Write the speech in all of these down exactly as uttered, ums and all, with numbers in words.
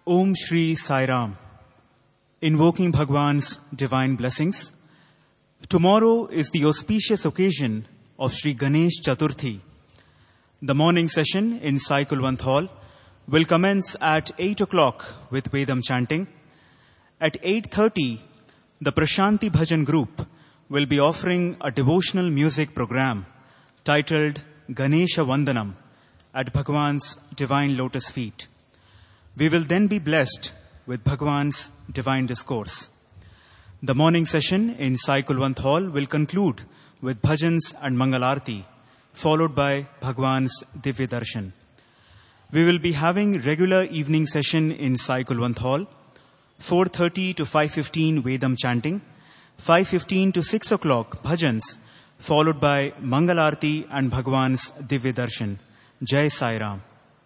Om Shri Sai Ram. Invoking Bhagwan's divine blessings. Tomorrow is the auspicious occasion of Shri Ganesh Chaturthi. The morning session in Sai Kulwant Hall will commence at eight o'clock with Vedam chanting. At eight thirty, the Prashanti Bhajan group will be offering a devotional music program titled Ganesha Vandanam at Bhagwan's divine lotus feet. We will then be blessed with Bhagwan's divine discourse. The morning session in Sai Kulwant Hall will conclude with bhajans and Mangalarti, followed by Bhagwan's Divya Darshan. We will be having regular evening session in Sai Kulwant Hall, four thirty to five fifteen Vedam chanting, five fifteen to six o'clock bhajans, followed by Mangalarti and Bhagwan's Divya Darshan. Jai Sai Ram.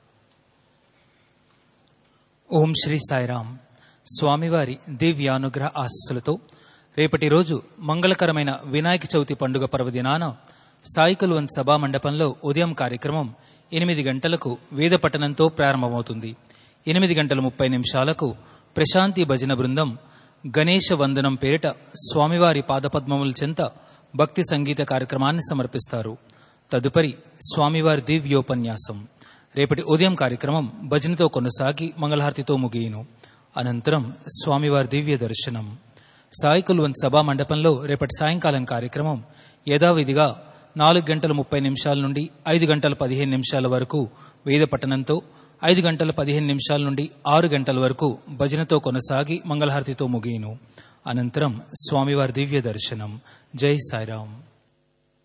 ఓం శ్రీ సాయిరామ్. స్వామివారి దివ్యానుగ్రహ ఆశీస్సులతో రేపటి రోజు మంగళకరమైన వినాయక చవితి పండుగ పర్వదినాన సాయి కుల్వంత్ సభా మండపంలో ఉదయం కార్యక్రమం ఎనిమిది గంటలకు వేద పఠనంతో ప్రారంభమవుతుంది. ఎనిమిది గంటల ముప్పై నిమిషాలకు ప్రశాంతి భజన బృందం గణేశ వందనం పేరిట స్వామివారి పాదపద్మముల చెంత భక్తి సంగీత కార్యక్రమాన్ని సమర్పిస్తారు. తదుపరి స్వామివారి దివ్యోపన్యాసం. రేపటి ఉదయం కార్యక్రమం భజనతో కొనసాగి మంగళహారతితో ముగియును. అనంతరం స్వామివారి దివ్య దర్శనం. సాయి కుల్వంత్ సభా మండపంలో రేపటి సాయంకాలం కార్యక్రమం యథావిధిగా నాలుగు గంటల ముప్పై నిమిషాల నుండి ఐదు గంటల పదిహేను నిమిషాల వరకు వేద పఠనంతో, ఐదు గంటల పదిహేను నిమిషాల నుండి ఆరు గంటల వరకు భజనతో కొనసాగి మంగళహారతితో ముగియును. అనంతరం స్వామివారి దివ్య దర్శనం. జై సాయిరాం.